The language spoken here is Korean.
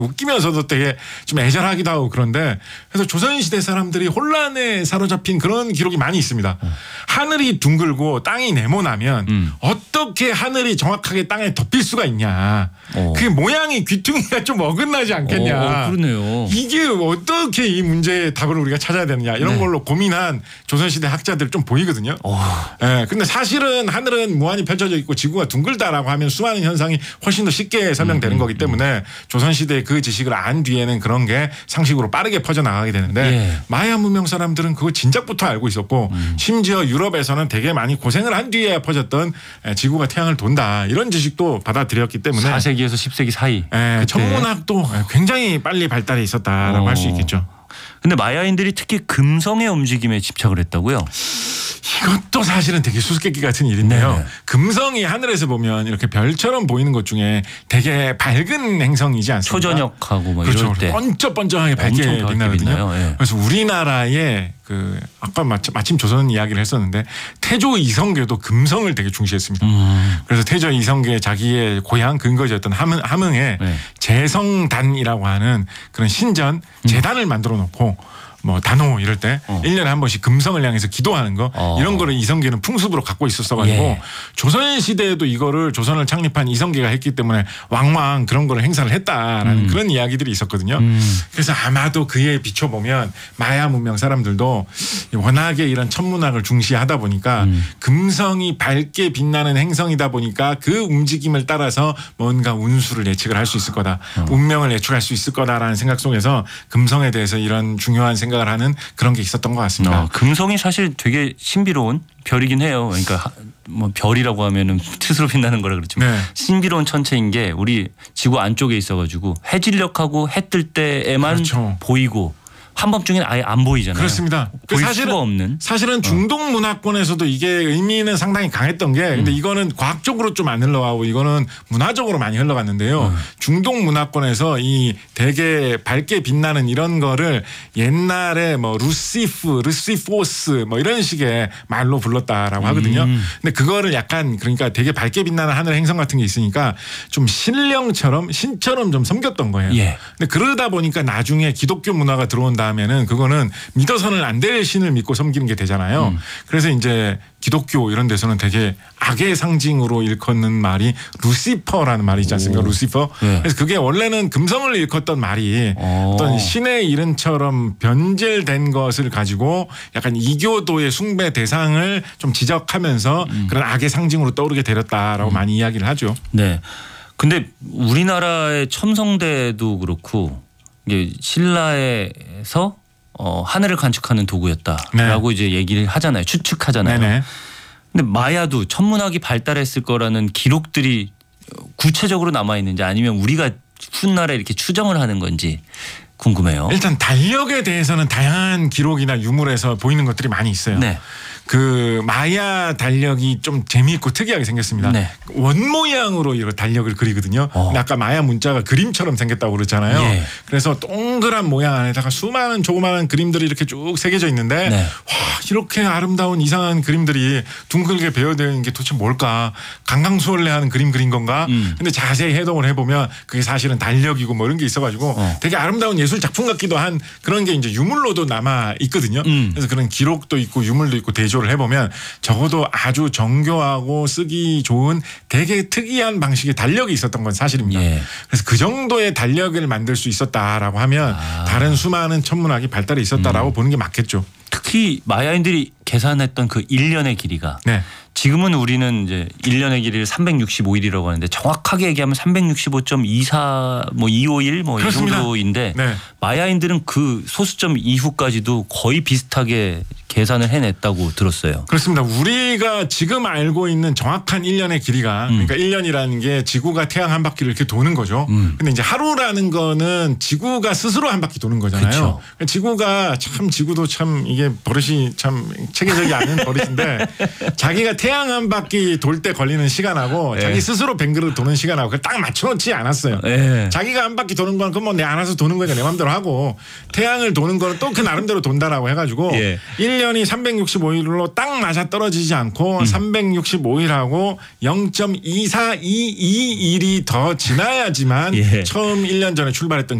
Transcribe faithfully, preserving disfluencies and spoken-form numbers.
웃기면서도 되게 좀 애절하기도 하고 그런데 그래서 조선시대 사람들이 혼란에 사로잡힌 그런 기록이 많이 있습니다. 음. 하늘이 둥글고 땅이 네모나면 음. 어떻게 하늘이 정확하게 땅에 덮일 수가 있냐. 어. 그 모양이 귀퉁이가 좀 어긋나지 않겠냐. 어, 그러네요. 이게 어떻게 이 문제의 답을 우리가 찾아야 되느냐 이런 네. 걸로 고민한 조선시대 학자들 좀 보이거든요. 어. 네, 근데 사실은 하늘은 무한히 펼쳐져 있고 지구가 둥글다라고 하면 수많은 현상이 훨씬 더 쉽게 설명되는 음, 거기 때문에 음. 조선시대 그 지식을 안 뒤에는 그런 게 상식으로 빠르게 퍼져나가게 되는데 예. 마야 문명 사람들은 그거 진작부터 알고 있었고 음. 심지어 유럽에서는 되게 많이 고생을 한 뒤에 퍼졌던 지구가 태양을 돈다 이런 지식도 받아들였기 때문에 사 세기에서 십 세기 사이 예, 천문학도 굉장히 빨리 발달해 있었다라고 어. 할 수 있겠죠. 근데 마야인들이 특히 금성의 움직임에 집착을 했다고요? 이것도 사실은 되게 수수께끼 같은 일인데요. 네네. 금성이 하늘에서 보면 이렇게 별처럼 보이는 것 중에 되게 밝은 행성이지 않습니까? 초저녁하고 뭐 그렇죠. 이럴 때 번쩍번쩍하게 밝게 빛나거든요. 예. 그래서 우리나라의 그 아까 마침, 마침 조선 이야기를 했었는데 태조 이성계도 금성을 되게 중시했습니다. 음. 그래서 태조 이성계 자기의 고향 근거지였던 함흥, 함흥에 네. 재성단이라고 하는 그런 신전 재단을 음. 만들어 놓고 뭐 단호 이럴 때 어. 일 년에 한 번씩 금성을 향해서 기도하는 거 어. 이런 거를 이성계는 풍습으로 갖고 있었어가지고 예. 조선시대에도 이거를 조선을 창립한 이성계가 했기 때문에 왕왕 그런 거를 행사를 했다라는 음. 그런 이야기들이 있었거든요. 음. 그래서 아마도 그에 비춰보면 마야 문명 사람들도 워낙에 이런 천문학을 중시하다 보니까 음. 금성이 밝게 빛나는 행성이다 보니까 그 움직임을 따라서 뭔가 운수를 예측을 할 수 있을 거다. 어. 운명을 예측할 수 있을 거다라는 생각 속에서 금성에 대해서 이런 중요한 생각 생각을 하는 그런 게 있었던 것 같습니다. 어, 금성이 사실 되게 신비로운 별이긴 해요. 그러니까 뭐 별이라고 하면은 스스로 빛나는 거라 그렇지만 네. 신비로운 천체인 게 우리 지구 안쪽에 있어가지고 해질녘하고 해 뜰 때에만 그렇죠. 보이고 한밤중에는 아예 안 보이잖아요. 그렇습니다. 보일 사실은, 수가 없는. 사실은 중동 문화권에서도 이게 의미는 상당히 강했던 게 근데 음. 이거는 과학적으로 좀 안 흘러가고 이거는 문화적으로 많이 흘러갔는데요. 음. 중동 문화권에서 이 되게 밝게 빛나는 이런 거를 옛날에 뭐 루시프, 루시포스 뭐 이런 식의 말로 불렀다라고 하거든요. 음. 근데 그거를 약간 그러니까 되게 밝게 빛나는 하늘 행성 같은 게 있으니까 좀 신령처럼 신처럼 좀 섬겼던 거예요. 예. 근데 그러다 보니까 나중에 기독교 문화가 들어온다 다음에는 그거는 믿어서는 안 될 신을 믿고 섬기는 게 되잖아요. 음. 그래서 이제 기독교 이런 데서는 되게 악의 상징으로 일컫는 말이 루시퍼라는 말이 있지 않습니까? 오. 루시퍼. 네. 그래서 그게 원래는 금성을 일컫던 말이 오. 어떤 신의 이름처럼 변질된 것을 가지고 약간 이교도의 숭배 대상을 좀 지적하면서 음. 그런 악의 상징으로 떠오르게 되렸다라고 음. 많이 이야기를 하죠. 네. 근데 우리나라의 첨성대도 그렇고 이게 신라에서 어, 하늘을 관측하는 도구였다라고 네. 이제 얘기를 하잖아요. 추측하잖아요. 네네. 근데 마야도 천문학이 발달했을 거라는 기록들이 구체적으로 남아 있는지 아니면 우리가 훗날에 이렇게 추정을 하는 건지 궁금해요. 일단 달력에 대해서는 다양한 기록이나 유물에서 보이는 것들이 많이 있어요. 네. 그 마야 달력이 좀 재미있고 특이하게 생겼습니다. 네. 원 모양으로 이거 달력을 그리거든요. 어. 근데 아까 마야 문자가 그림처럼 생겼다고 그랬잖아요. 예. 그래서 동그란 모양 안에다가 수많은 조그마한 그림들이 이렇게 쭉 새겨져 있는데 네. 와 이렇게 아름다운 이상한 그림들이 둥글게 배어되는 게 도대체 뭘까? 강강수월래하는 그림 그린 건가? 음. 근데 자세히 해동을 해보면 그게 사실은 달력이고 뭐 이런 게 있어가지고 어. 되게 아름다운 예술 작품 같기도 한 그런 게 이제 유물로도 남아 있거든요. 음. 그래서 그런 기록도 있고 유물도 있고 대조 를 해보면 적어도 아주 정교하고 쓰기 좋은 되게 특이한 방식의 달력이 있었던 건 사실입니다. 예. 그래서 그 정도의 달력을 만들 수 있었다라고 하면 아. 다른 수많은 천문학이 발달이 있었다라고 음. 보는 게 맞겠죠. 특히 마야인들이 계산했던 그 일 년의 길이가 네. 지금은 우리는 이제 일 년의 길이를 삼백육십오 일이라고 하는데 정확하게 얘기하면 삼백육십오 점 이사 뭐 이오일 뭐 이 정도인데 네. 마야인들은 그 소수점 이후까지도 거의 비슷하게 계산을 해냈다고 들었어요. 그렇습니다. 우리가 지금 알고 있는 정확한 일 년의 길이가 음. 그러니까 일 년이라는 게 지구가 태양 한 바퀴를 이렇게 도는 거죠. 음. 근데 이제 하루라는 거는 지구가 스스로 한 바퀴 도는 거잖아요. 그쵸. 지구가 참 지구도 참 이게 버릇이 참 체계적이 않은 버릇인데 자기가 태양 한 바퀴 돌 때 걸리는 시간하고 네. 자기 스스로 뱅그를 도는 시간하고 그걸 딱 맞춰놓지 않았어요. 네. 자기가 한 바퀴 도는 건 그건 뭐 내 알아서 도는 거니까 내 맘대로 하고 태양을 도는 거는 또 그 나름대로 돈다라고 해가지고 네. 일 년이 삼백육십오 일로 딱 맞아 떨어지지 않고 음. 삼백육십오 일하고 영 점 이사이이 일이 더 지나야지만 예. 처음 일 년 전에 출발했던